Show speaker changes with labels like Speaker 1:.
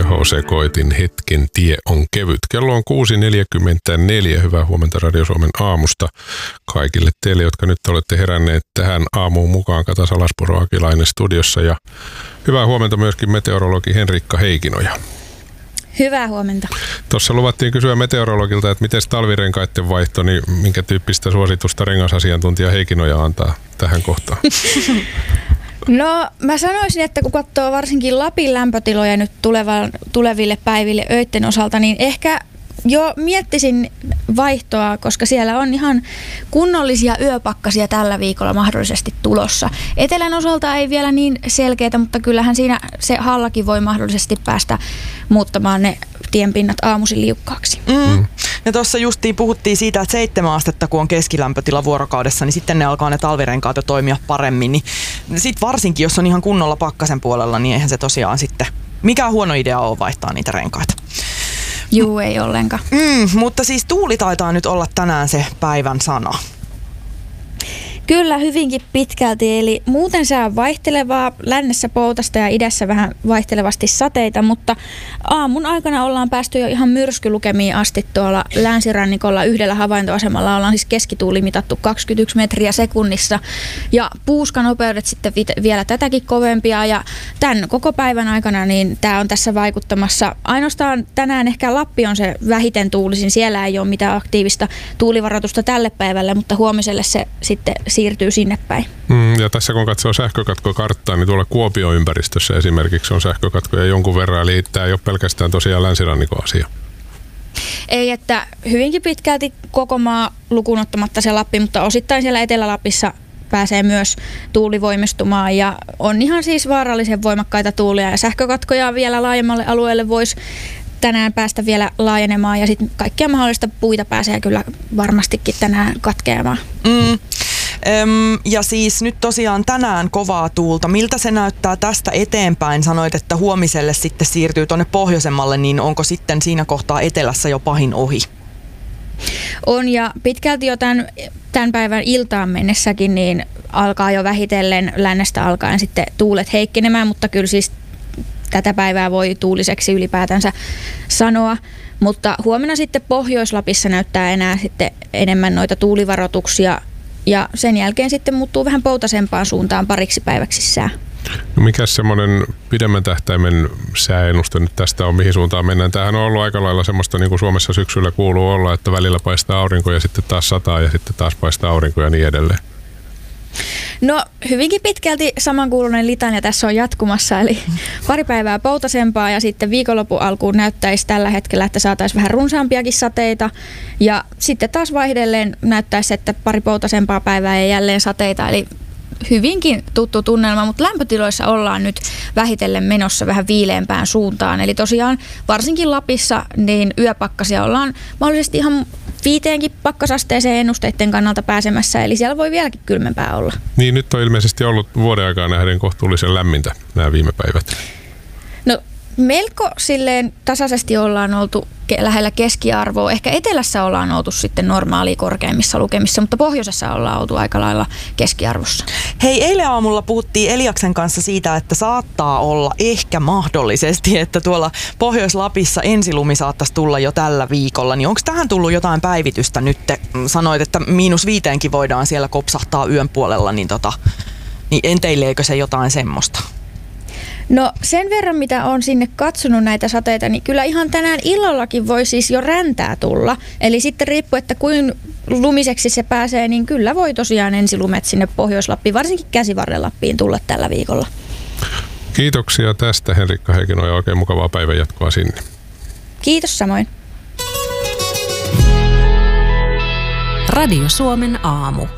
Speaker 1: H.C. Hetken tie on kevyt. Kello on 6.44. Hyvää huomenta Radio Suomen aamusta kaikille teille, jotka nyt olette heränneet tähän aamuun mukaan. Kata Salaspuro-Akilainen studiossa ja hyvää huomenta myöskin meteorologi Henrikka Heikinoja.
Speaker 2: Hyvää huomenta.
Speaker 1: Tuossa luvattiin kysyä meteorologilta, että miten talvirenkaiden vaihto, niin minkä tyyppistä suositusta rengasasiantuntija Heikinoja antaa tähän kohtaan?
Speaker 2: No mä sanoisin, että kun katsoo varsinkin Lapin lämpötiloja nyt tuleville päiville öitten osalta, niin ehkä jo miettisin vaihtoa, koska siellä on ihan kunnollisia yöpakkasia tällä viikolla mahdollisesti tulossa. Etelän osalta ei vielä niin selkeitä, mutta kyllähän siinä se hallakin voi mahdollisesti päästä muuttamaan ne tienpinnat aamuisin liukkaaksi.
Speaker 3: Ja tuossa justiin puhuttiin siitä, että 7 astetta kun on keskilämpötila vuorokaudessa, niin sitten ne alkaa ne talvirenkaat jo toimia paremmin. Niin sitten varsinkin, jos on ihan kunnolla pakkasen puolella, niin eihän se tosiaan sitten mikään huono idea ole vaihtaa niitä renkaita.
Speaker 2: Juu, ei ollenkaan.
Speaker 3: Mutta siis tuuli taitaa nyt olla tänään se päivän sana.
Speaker 2: Kyllä, hyvinkin pitkälti. Eli muuten sää on vaihtelevaa, lännessä poutasta ja idässä vähän vaihtelevasti sateita, mutta aamun aikana ollaan päästy jo ihan myrskylukemiin asti tuolla länsirannikolla. Yhdellä havaintoasemalla ollaan siis keskituuli mitattu 21 metriä sekunnissa ja puuskanopeudet sitten vielä tätäkin kovempia ja tämän koko päivän aikana niin tämä on tässä vaikuttamassa. Ainoastaan tänään ehkä Lappi on se vähiten tuulisin, siellä ei ole mitään aktiivista tuulivaroitusta tälle päivälle, mutta huomiselle se sitten siirtyy sinne päin.
Speaker 1: Ja tässä kun katsoo sähkökatkokarttaa, niin tuolla Kuopion ympäristössä esimerkiksi on sähkökatkoja jonkun verran, eli tämä ei ole pelkästään tosiaan länsirannikon asia.
Speaker 2: Ei, että hyvinkin pitkälti koko maa lukuun ottamatta se Lappi, mutta osittain siellä Etelä-Lapissa pääsee myös tuuli voimistumaan ja on ihan siis vaarallisen voimakkaita tuulia ja sähkökatkoja vielä laajemmalle alueelle voisi tänään päästä vielä laajenemaan ja sitten kaikkia mahdollista puita pääsee kyllä varmastikin tänään katkeamaan.
Speaker 3: Ja siis nyt tosiaan tänään kovaa tuulta. Miltä se näyttää tästä eteenpäin? Sanoit, että huomiselle sitten siirtyy tuonne pohjoisemmalle, niin onko sitten siinä kohtaa etelässä jo pahin ohi?
Speaker 2: On ja pitkälti jo tämän päivän iltaan mennessäkin niin alkaa jo vähitellen lännestä alkaen sitten tuulet heikkenemään, mutta kyllä siis tätä päivää voi tuuliseksi ylipäätänsä sanoa. Mutta huomenna sitten Pohjois-Lapissa näyttää enää sitten enemmän noita tuulivaroituksia ja sen jälkeen sitten muuttuu vähän poutasempaan suuntaan pariksi päiväksi sää.
Speaker 1: No mikäs semmoinen pidemmän tähtäimen sääennuste nyt tästä on, mihin suuntaan mennään? Tämähän on ollut aika lailla semmoista, niin kuin Suomessa syksyllä kuuluu olla, että välillä paistaa aurinko ja sitten taas sataa ja sitten taas paistaa aurinko ja niin edelleen.
Speaker 2: No hyvinkin pitkälti samankuuluinen litania tässä on jatkumassa, eli pari päivää poutasempaa ja sitten viikonlopun alkuun näyttäisi tällä hetkellä, että saataisiin vähän runsaampiakin sateita ja sitten taas vaihdelleen näyttäisi, että pari poutasempaa päivää ja jälleen sateita, eli hyvinkin tuttu tunnelma, mutta lämpötiloissa ollaan nyt vähitellen menossa vähän viileämpään suuntaan. Eli tosiaan varsinkin Lapissa niin yöpakkasia ollaan mahdollisesti ihan 5 pakkasasteeseen ennusteiden kannalta pääsemässä, eli siellä voi vieläkin kylmempää olla.
Speaker 1: Niin, nyt on ilmeisesti ollut vuoden aikaa nähden kohtuullisen lämmintä nämä viime päivät.
Speaker 2: No melko silleen tasaisesti ollaan oltu lähellä keskiarvoa. Ehkä etelässä ollaan oltu sitten normaalia korkeimmissa lukemissa, mutta pohjoisessa ollaan oltu aika lailla keskiarvossa.
Speaker 3: Hei, eilen aamulla puhuttiin Eliaksen kanssa siitä, että saattaa olla ehkä mahdollisesti, että tuolla Pohjois-Lapissa ensilumi saattaisi tulla jo tällä viikolla. Niin onko tähän tullut jotain päivitystä nyt? Sanoit, että -5 voidaan siellä kopsahtaa yön puolella, niin enteileekö se jotain semmoista?
Speaker 2: No sen verran, mitä on sinne katsonut näitä sateita, niin kyllä ihan tänään illallakin voi siis jo räntää tulla. Eli sitten riippuu, että kuin lumiseksi se pääsee, niin kyllä voi tosiaan ensilumet sinne Pohjois-Lappiin, varsinkin Käsivarren-Lappiin tulla tällä viikolla.
Speaker 1: Kiitoksia tästä Henrikka Heikinoja, oikein mukavaa päivänjatkoa sinne.
Speaker 2: Kiitos samoin.
Speaker 4: Radio Suomen aamu.